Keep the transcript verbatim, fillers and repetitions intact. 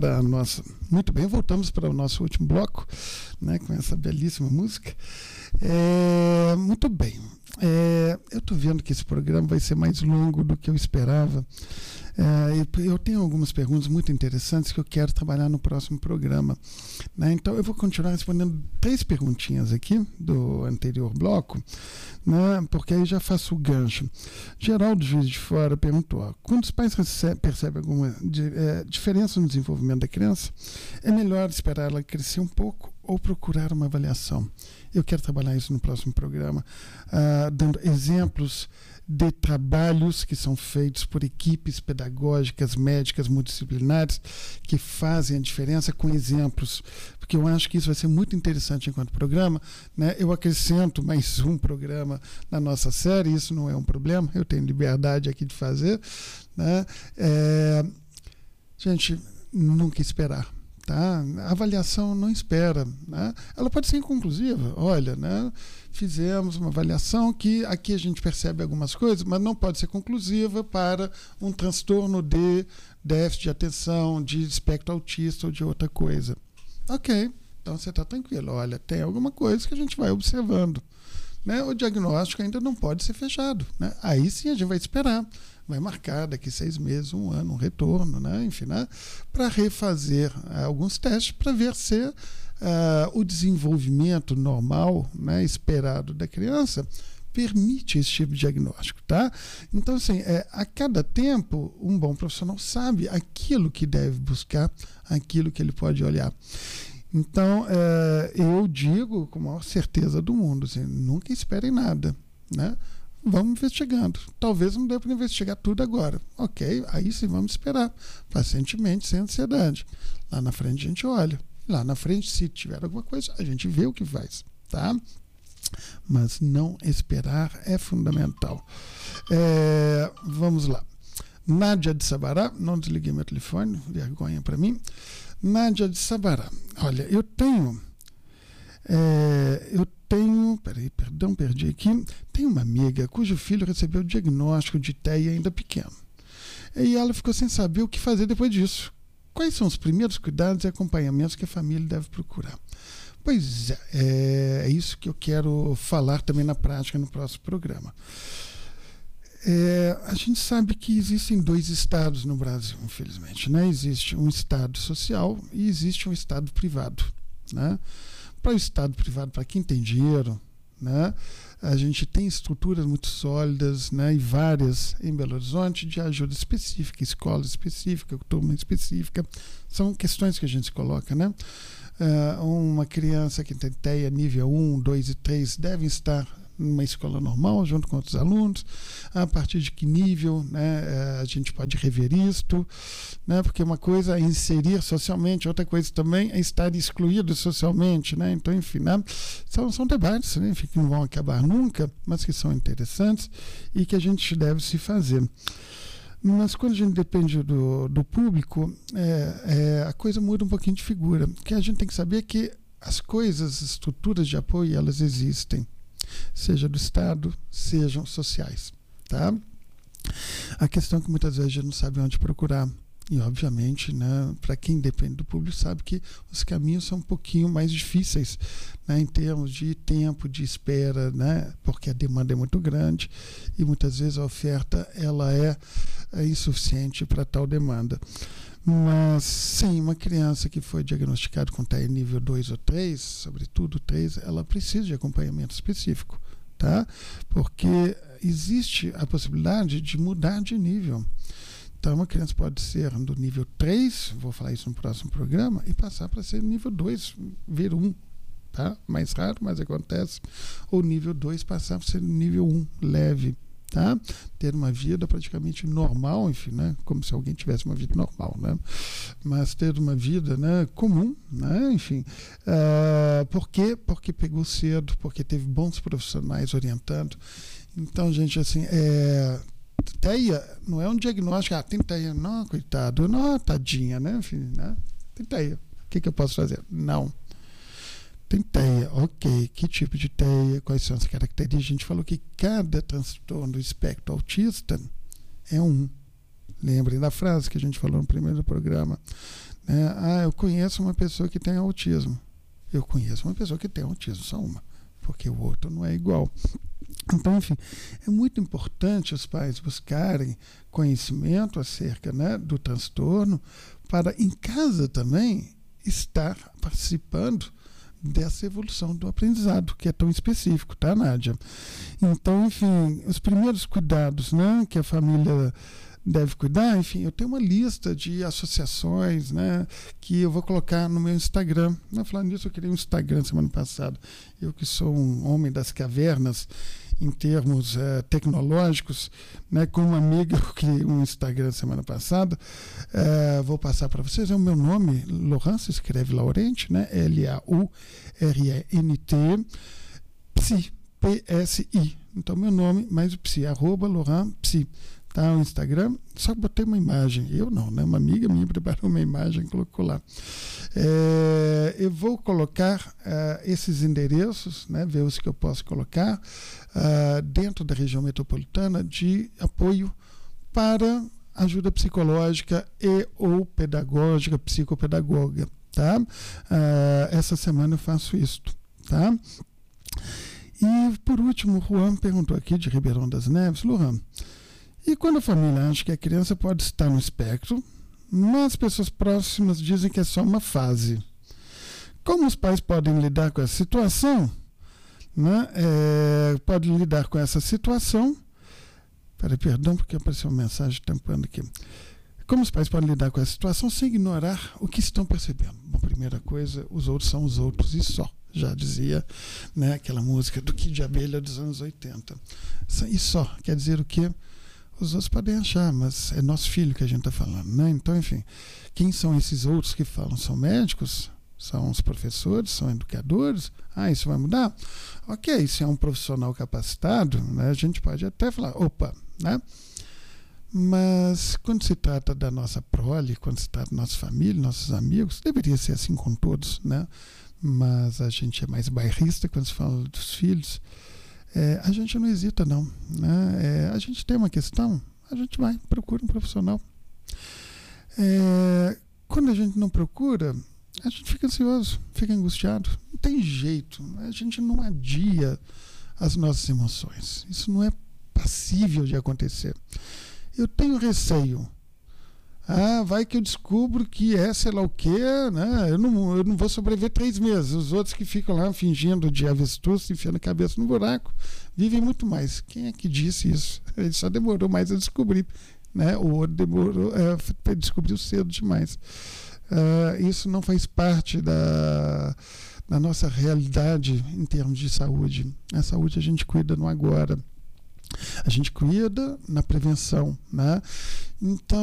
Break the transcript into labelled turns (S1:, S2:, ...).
S1: Da nossa, muito bem, voltamos para o nosso último bloco, né, com essa belíssima música. É, muito bem, é, eu estou vendo que esse programa vai ser mais longo do que eu esperava. É, eu tenho algumas perguntas muito interessantes que eu quero trabalhar no próximo programa, né? Então eu vou continuar respondendo três perguntinhas aqui do anterior bloco, né? Porque aí já faço o gancho. Geraldo Juiz de Fora perguntou: ó, quando os pais recebe, percebem alguma de, é, diferença no desenvolvimento da criança, é melhor esperar ela crescer um pouco ou procurar uma avaliação? Eu quero trabalhar isso no próximo programa, uh, dando exemplos de trabalhos que são feitos por equipes pedagógicas, médicas, multidisciplinares, que fazem a diferença com exemplos, porque eu acho que isso vai ser muito interessante enquanto programa, né? Eu acrescento mais um programa na nossa série, isso não é um problema, eu tenho liberdade aqui de fazer, né? É, gente, nunca esperar. Tá? A avaliação não espera, né? Ela pode ser inconclusiva. Olha, né? Fizemos uma avaliação que aqui a gente percebe algumas coisas, mas não pode ser conclusiva para um transtorno de déficit de atenção, de espectro autista ou de outra coisa. Ok, então você está tranquilo. Olha, tem alguma coisa que a gente vai observando, né? O diagnóstico ainda não pode ser fechado, né? Aí sim a gente vai esperar. Vai marcar daqui seis meses, um ano, um retorno, né? Enfim, né? Para refazer uh, alguns testes para ver se uh, o desenvolvimento normal, né, esperado da criança permite esse tipo de diagnóstico, tá? Então, assim, é, a cada tempo, um bom profissional sabe aquilo que deve buscar, aquilo que ele pode olhar. Então, é, eu digo com a maior certeza do mundo, assim, nunca esperem nada, né? Vamos investigando. Talvez não dê para investigar tudo agora. Ok, aí sim vamos esperar. Pacientemente, sem ansiedade. Lá na frente a gente olha. Lá na frente, se tiver alguma coisa, a gente vê o que faz. Tá? Mas não esperar é fundamental. É, vamos lá. Nádia de Sabará, não desliguei meu telefone, vergonha para mim. Nádia de Sabará. Olha, eu tenho... É, eu tenho, peraí, perdão, perdi aqui. Tenho uma amiga cujo filho recebeu o diagnóstico de T E A ainda pequeno. E ela ficou sem saber o que fazer depois disso. Quais são os primeiros cuidados e acompanhamentos que a família deve procurar? Pois é, é isso que eu quero falar também na prática no próximo programa. É, a gente sabe que existem dois estados no Brasil, infelizmente, né? Existe um estado social e existe um estado privado, né? Para o estado privado, para quem tem dinheiro, né, a gente tem estruturas muito sólidas, né, e várias em Belo Horizonte de ajuda específica, escola específica, turma específica. São questões que a gente se coloca, né? Uh, uma criança que tem T E A nível um, dois e três devem estar numa escola normal, junto com outros alunos. A partir de que nível, né, a gente pode rever isto, né, porque uma coisa é inserir socialmente, outra coisa também é estar excluído socialmente, né? Então, enfim, né, são, são debates, né, enfim, que não vão acabar nunca, mas que são interessantes e que a gente deve se fazer. Mas quando a gente depende do, do público, é, é, a coisa muda um pouquinho de figura, porque a gente tem que saber que as coisas, as estruturas de apoio, elas existem, seja do Estado, sejam sociais, tá? A questão é que muitas vezes a gente não sabe onde procurar. E, obviamente, né, para quem depende do público, sabe que os caminhos são um pouquinho mais difíceis, né, em termos de tempo de espera, né, porque a demanda é muito grande e muitas vezes a oferta ela é, é insuficiente para tal demanda. Mas, sim, uma criança que foi diagnosticada com T E A nível dois ou três, sobretudo três, ela precisa de acompanhamento específico, tá? Porque existe a possibilidade de mudar de nível. Então, uma criança pode ser do nível três, vou falar isso no próximo programa, e passar para ser nível dois, vir um, tá? Mais raro, mas acontece. Ou nível dois passar para ser nível um, leve, tá? Ter uma vida praticamente normal, enfim, né? Como se alguém tivesse uma vida normal, né? Mas ter uma vida, né, comum, né? Enfim, uh, por quê? Porque pegou cedo, porque teve bons profissionais orientando. Então, gente, assim, é... T E A não é um diagnóstico, ah, tem T E A, não, coitado, não, tadinha, né? Enfim, né? Tem T E A, o que, que eu posso fazer? Não. Tem T E A, ok, que tipo de T E A, quais são as características? A gente falou que cada transtorno do espectro autista é um. Lembrem da frase que a gente falou no primeiro programa. Né? Ah, eu conheço uma pessoa que tem autismo. Eu conheço uma pessoa que tem autismo, só uma, porque o outro não é igual. Então, enfim, é muito importante os pais buscarem conhecimento acerca, né, do transtorno, para em casa também estar participando dessa evolução do aprendizado, que é tão específico, tá, Nádia? Então, enfim, os primeiros cuidados, né, que a família deve cuidar, enfim, eu tenho uma lista de associações, né, que eu vou colocar no meu Instagram. Não, falando nisso, eu criei um Instagram semana passada. Eu que sou um homem das cavernas em termos eh, tecnológicos, né, com uma amiga eu criei um Instagram semana passada. Eh, vou passar para vocês. É o meu nome, Laurent, se escreve Laurent, né, L A U R E N T, Psi, P S I. Então, meu nome, mais o Psi, arroba Laurent Psi. Tá, o Instagram, só botei uma imagem, eu não, né? Uma amiga minha preparou uma imagem e colocou lá. É, eu vou colocar uh, esses endereços, né? Ver os que eu posso colocar uh, dentro da região metropolitana de apoio para ajuda psicológica e ou pedagógica, psicopedagoga, tá? Uh, essa semana eu faço isso, tá? E por último, o Juan perguntou aqui de Ribeirão das Neves, Luan, e quando a família acha que a criança pode estar no espectro, mas as pessoas próximas dizem que é só uma fase. Como os pais podem lidar com essa situação? Né? É, podem lidar com essa situação. Peraí, perdão, porque apareceu uma mensagem tampando aqui. Como os pais podem lidar com essa situação sem ignorar o que estão percebendo? Bom, primeira coisa, os outros são os outros e só. Já dizia, né, aquela música do Kid de Abelha dos anos oitenta. E só, quer dizer o quê? Os outros podem achar, mas é nosso filho que a gente está falando, né? Então, enfim, quem são esses outros que falam? São médicos? São os professores? São educadores? Ah, isso vai mudar? Ok, se é um profissional capacitado, né, a gente pode até falar, opa, né? Mas quando se trata da nossa prole, quando se trata da nossa família, nossos amigos, deveria ser assim com todos, né? Mas a gente é mais bairrista quando se fala dos filhos. É, a gente não hesita, não. Né? É, a gente tem uma questão, a gente vai, procura um profissional. É, quando a gente não procura, a gente fica ansioso, fica angustiado. Não tem jeito, a gente não adia as nossas emoções. Isso não é passível de acontecer. Eu tenho receio. Ah, vai que eu descubro que é sei lá o quê, né? Eu não, eu não vou sobreviver três meses. Os outros que ficam lá fingindo de avestruz, enfiando a cabeça no buraco, vivem muito mais. Quem é que disse isso? Ele só demorou mais a descobrir, né? O outro demorou, é, descobriu cedo demais. Uh, isso não faz parte da, da nossa realidade em termos de saúde. A saúde a gente cuida no agora. A gente cuida na prevenção, né? Então,